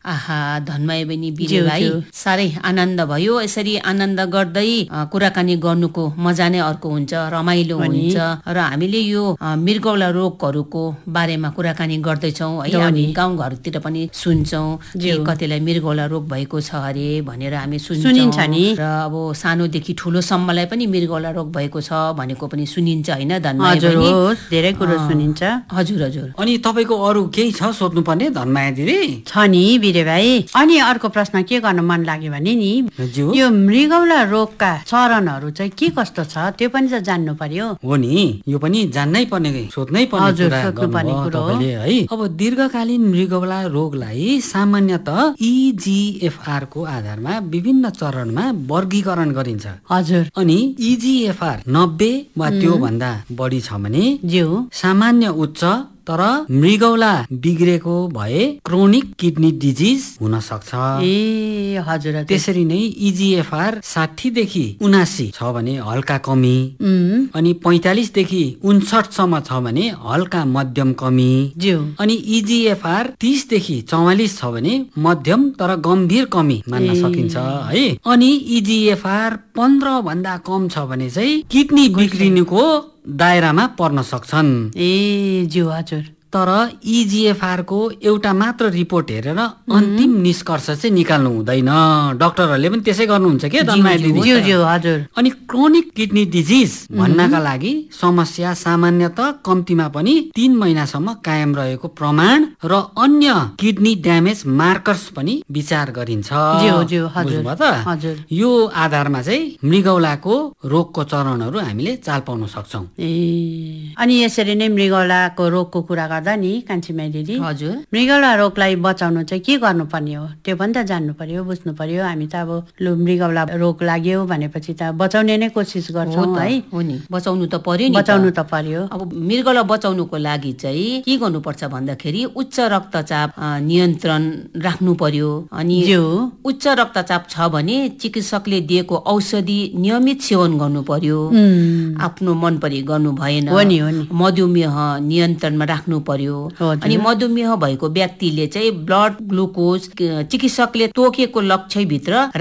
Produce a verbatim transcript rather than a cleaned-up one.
आहा धनमाया बहिनी बिरे भाइ साह्रै आनन्द भयो। यसरी आनन्द गर्दै कुराकानी गर्नुको मजा नै अर्को हुन्छ, रमाइलो हुन्छ। र हामीले यो मृगौला रोगहरूको बारेमा कुराकानी गर्दैछौँ है। हामी गाउँघरतिर पनि सुन्छौँ कतिलाई मृगौला रोग भएको छ अरे भनेर हामी सुन्छौँ नि। र अब सानोदेखि ठुलोसम्मलाई पनि मृगौला रोग भएको छ भनेको पनि सुनिन्छ होइन धनमाया बहिनी? धेरै कुरो सुनिन्छ। हजुर हजुर। अनि तपाईँको अरू केही छ सोध्नुपर्ने धनमाया दिदी? छ नि बिरे भाइ। अनि अर्को प्रश्न के गर्न मन लाग्यो भने नि यो मृगौला रोगका चरणहरू चाहिँ के कस्तो छ त्यो पनि त जान्नु पर्यो। हो नि, यो पनि जान्नै पर्ने सोध्नै पर्ने कुरा तपाईँले है। अब दीर्घकालीन मृगौला रोगलाई सामान्यतः इजिएफआर को आधारमा विभिन्न चरणमा वर्गीकरण गरिन्छ। हजुर। अनि इजिएफआर नब्बे वा त्यो भन्दा बढी छ भने सामान्य उच्च तर मृगौला बिग्रेको भए क्रोनिक किडनी डिजिज हुन सक्छ। ए हजुर। त्यसरी नै इजिएफआर साठी देखि उनासी छ भने हल्का कमी, अनि पैंतालीस देखि उनसठ सम्म छ भने हल्का मध्यम कमी, अनि इजिएफआर तीस देखि चौवालिस छ भने मध्यम तर गम्भीर कमी मान्न सकिन्छ है। अनि इजिएफआर पन्ध्र भन्दा कम छ भने चाहिँ किडनी बिग्रिनुको दायरामा पर्न सक्छन्। ए ज्यू हजुर। तर इजिएफआर को एउटा मात्र रिपोर्ट हेरेर अन्तिम निष्कर्ष चाहिँ निकाल्नु हुँदैन। डाक्टरहरूले पनि त्यसै गर्नुहुन्छ के धनमाया दिदी? हजुर। अनि क्रोनिक किडनी डिजिज भन्नका लागि समस्या सामान्यतः कम्तीमा पनि तीन महिनासम्म कायम रहेको प्रमाण र अन्य किडनी ड्यामेज मार्कर्स पनि विचार गरिन्छ। बुझ्नुभयो त? यो आधारमा चाहिँ मृगौलाको रोगको चरणहरू हामीले चाल पाउन सक्छौँ। ए अनि यसरी नै मृगौलाको रोगको कुरा गर्दा नि कान्छीमाई दिदी हजुर मृगौला रोगलाई बचाउनु चाहिँ के गर्नुपर्ने हो त्यो पनि त जान्नु पर्यो, बुझ्नु पर्यो। हामी त अब लु मृगौला रोग लाग्यो भनेपछि त बचाउने नै कोसिस गर्छौँ है। हो नि, बचाउनु त पर्यो नि, बचाउनु त पर्यो। अब मृगौला बचाउनुको लागि चाहिँ के गर्नुपर्छ भन्दाखेरि उच्च रक्तचाप नियन्त्रण राख्नु पर्यो। अनि उच्च रक्तचाप छ भने चिकित्सकले दिएको औषधि नियमित सेवन गर्नु पर्यो, आफ्नो मन परी गर्नु भएन। मधुमेह नियन्त्रणमा राख्नु पर्यो। अनि मधुमेह भएको व्यक्तिले चाहिँ ब्लड ग्लुकोज चिकित्सकले तोकेको लक्ष्य भित्र